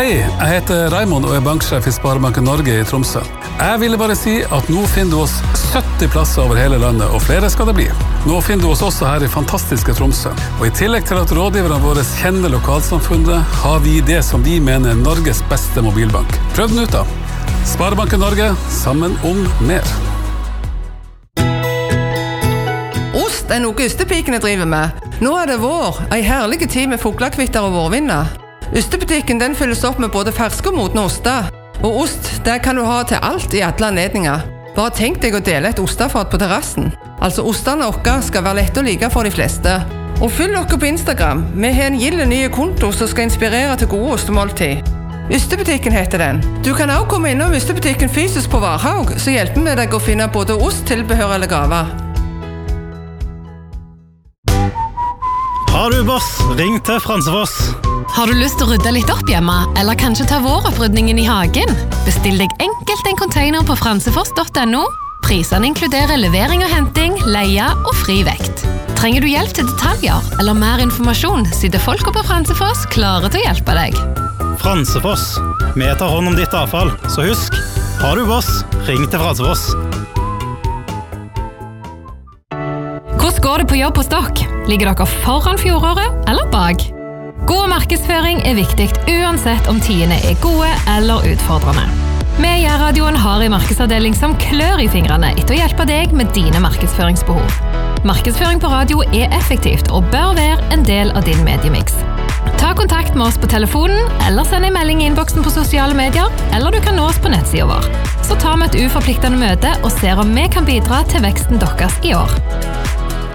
Hei, jeg heter Raimond og er banksjef i Sparebanken Norge i Tromsø. Jeg ville bare si at nå finner du oss 70 plasser over hele landet, og flere skal det bli. Nå finner du oss også her i fantastiske Tromsø. Og i tillegg til at rådgiverne våre kjenner lokalsamfunnet, har vi det som vi mener er Norges beste mobilbank. Prøv den ut da. Sparebanken Norge, sammen om mer. Ost er noe ystepikene driver med. Nå er det vår, en herlig tid med fuglekvitter og vårvinner. Ystebutikken den fylles opp med både ferske og modne oster. Og ost, det kan du ha til alt i alle anledninger. Bare tenk deg å dele et ostefat på terrassen. Altså ostene våre skal være lett å like for de fleste. Og følg dere på Instagram. Vi har en gilde nye konto som skal inspirere til gode ostemåltid. Ystebutikken heter den. Du kan også komme innom Ystebutikken fysisk på Varhaug, så hjelper vi deg å finne både ost, tilbehør eller gaver. Har du boss, ring til Fransefoss. Har du lyst til å rydde litt opp hjemme, eller kanskje ta våropprydningen i hagen? Bestill deg enkelt en container på fransefoss.no. Prisene inkluderer levering og henting, leie og fri vekt. Trenger du hjelp til detaljer eller mer informasjon, sitter folk på Fransefoss klare til å hjelpe deg. Fransefoss. Vi tar hånd om ditt avfall, så husk, har du boss, ring til Fransefoss. Hvordan går det på jobb hos dere? Ligger dere foran fjoråret eller bak? God markedsføring er viktig uansett om tidene er gode eller utfordrende. Vi i Radioen har en markedsavdeling som klør i fingrene etter å hjelpe deg med dine markedsføringsbehov. Markedsføring på radio er effektivt og bør være en del av din mediemix. Ta kontakt med oss på telefonen, eller send en melding i innboksen på sosiale medier, eller du kan nå oss på nettsiden vår. Så tar vi et uforpliktende møte og ser om vi kan bidra til veksten deres i år.